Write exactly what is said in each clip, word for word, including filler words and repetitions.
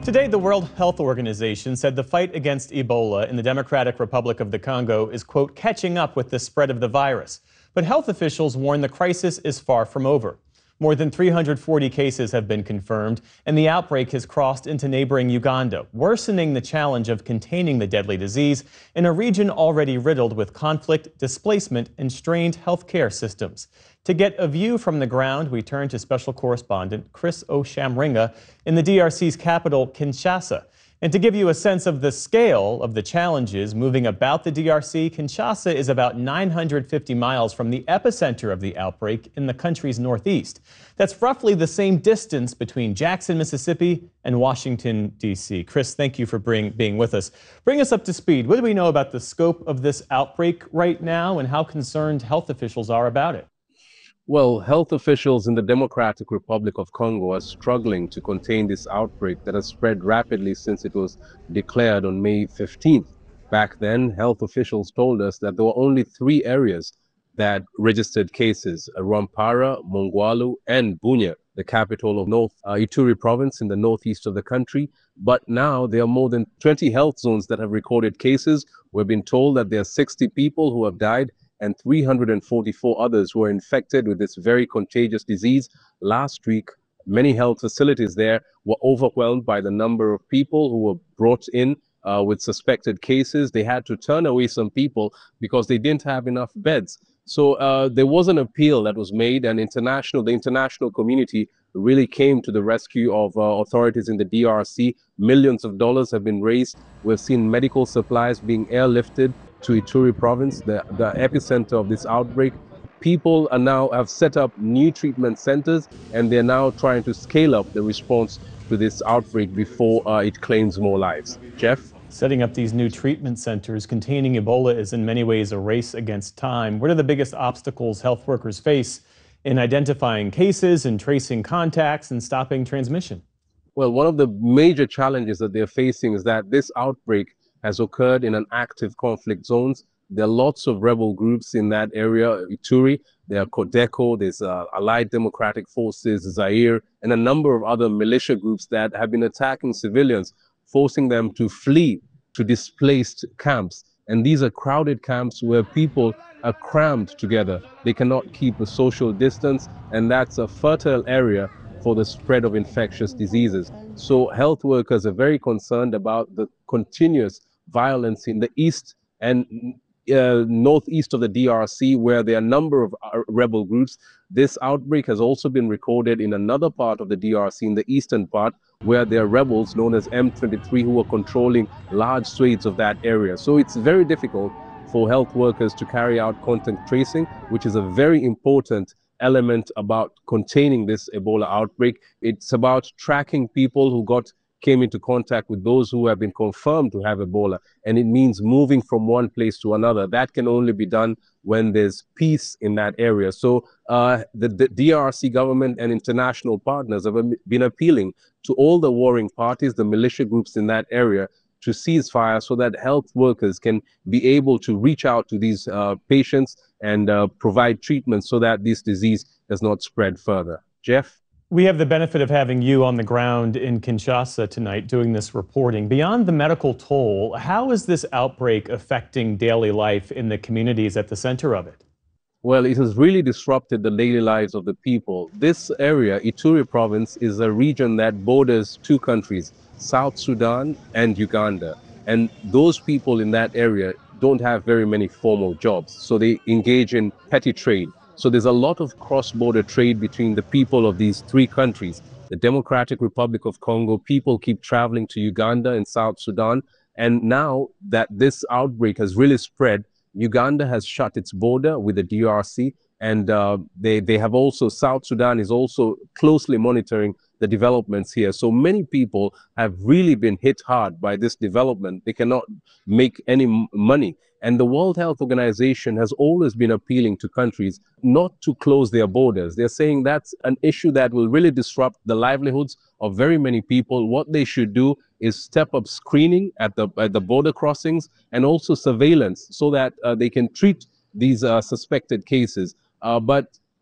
Today, the World Health Organization said the fight against Ebola in the Democratic Republic of the Congo is, quote, catching up with the spread of the virus. But health officials warn the crisis is far from over. More than three hundred forty cases have been confirmed, and the outbreak has crossed into neighboring Uganda, worsening the challenge of containing the deadly disease in a region already riddled with conflict, displacement, and strained healthcare systems. To get a view from the ground, we turn to special correspondent Chris Oshamringa in the D R C's capital, Kinshasa. And to give you a sense of the scale of the challenges moving about the D R C, Kinshasa is about nine hundred fifty miles from the epicenter of the outbreak in the country's northeast. That's roughly the same distance between Jackson, Mississippi and Washington, D C Chris, thank you for bring, being with us. Bring us up to speed. What do we know about the scope of this outbreak right now and how concerned health officials are about it? Well, health officials in the Democratic Republic of Congo are struggling to contain this outbreak that has spread rapidly since it was declared on May fifteenth. Back then, health officials told us that there were only three areas that registered cases: Rwampara, Mongwalu, and Bunia, the capital of North uh, Ituri province in the northeast of the country. But now there are more than twenty health zones that have recorded cases. We've been told that there are sixty people who have died and three hundred forty-four others were infected with this very contagious disease. Last week, many health facilities there were overwhelmed by the number of people who were brought in uh, with suspected cases. They had to turn away some people because they didn't have enough beds. So uh, there was an appeal that was made, and international, the international community really came to the rescue of uh, authorities in the D R C. Millions of dollars have been raised. We've seen medical supplies being airlifted to Ituri province, the, the epicenter of this outbreak. People are now have set up new treatment centers, and they're now trying to scale up the response to this outbreak before uh, it claims more lives. Jeff? Setting up these new treatment centers containing Ebola is in many ways a race against time. What are the biggest obstacles health workers face in identifying cases and tracing contacts and stopping transmission? Well, one of the major challenges that they're facing is that this outbreak has occurred in an active conflict zones. There are lots of rebel groups in that area, Ituri. There are Codeco, there's uh, Allied Democratic Forces, Zaire, and a number of other militia groups that have been attacking civilians, forcing them to flee to displaced camps. And these are crowded camps where people are crammed together. They cannot keep a social distance, and that's a fertile area for the spread of infectious diseases. So health workers are very concerned about the continuous violence in the east and uh, northeast of the D R C, where there are a number of uh, rebel groups. This outbreak has also been recorded in another part of the D R C, in the eastern part, where there are rebels known as M twenty-three who are controlling large swathes of that area. So it's very difficult for health workers to carry out contact tracing, which is a very important element about containing this Ebola outbreak. It's about tracking people who got came into contact with those who have been confirmed to have Ebola, and it means moving from one place to another. That can only be done when there's peace in that area. So uh, the, the D R C government and international partners have been appealing to all the warring parties, the militia groups in that area, to cease fire so that health workers can be able to reach out to these uh, patients and uh, provide treatment so that this disease does not spread further. Jeff? We have the benefit of having you on the ground in Kinshasa tonight doing this reporting. Beyond the medical toll, how is this outbreak affecting daily life in the communities at the center of it? Well, it has really disrupted the daily lives of the people. This area, Ituri province, is a region that borders two countries, South Sudan and Uganda. And those people in that area don't have very many formal jobs, so they engage in petty trade. So there's a lot of cross-border trade between the people of these three countries. The Democratic Republic of Congo, people keep traveling to Uganda and South Sudan. And now that this outbreak has really spread, Uganda has shut its border with the D R C. And uh, they, they have also, South Sudan is also closely monitoring the developments here. So many people have really been hit hard by this development. They cannot make any m- money. And the World Health Organization has always been appealing to countries not to close their borders. They're saying that's an issue that will really disrupt the livelihoods of very many people. What they should do is step up screening at the, at the border crossings and also surveillance so that uh, they can treat these uh, suspected cases. Uh, but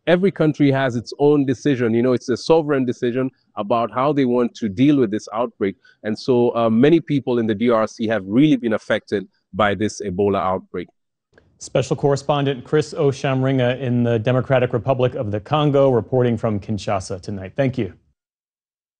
every country has its own decision. You know, it's a sovereign decision about how they want to deal with this outbreak. And so uh, many people in the D R C have really been affected by this Ebola outbreak. Special correspondent Chris Oshamringa in the Democratic Republic of the Congo reporting from Kinshasa tonight. Thank you.